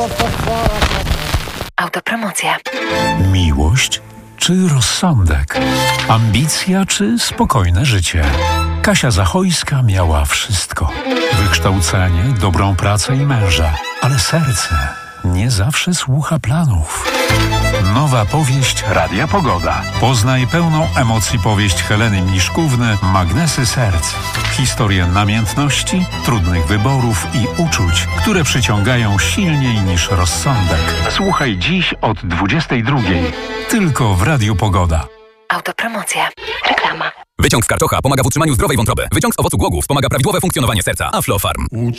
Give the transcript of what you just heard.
Autopromocja. Miłość czy rozsądek? Ambicja czy spokojne życie? Kasia Zachojska miała wszystko. Wykształcenie, dobrą pracę i męża. Ale serce nie zawsze słucha planów. Nowa powieść Radia Pogoda. Poznaj pełną emocji powieść Heleny Mniszkówny Magnesy Serc. Historię namiętności, trudnych wyborów i uczuć, które przyciągają silniej niż rozsądek. Słuchaj dziś od 22:00. Tylko w Radiu Pogoda. Autopromocja. Reklama. Wyciąg z karczocha pomaga w utrzymaniu zdrowej wątroby. Wyciąg z owocu głogów pomaga prawidłowe funkcjonowanie serca. Aflofarm.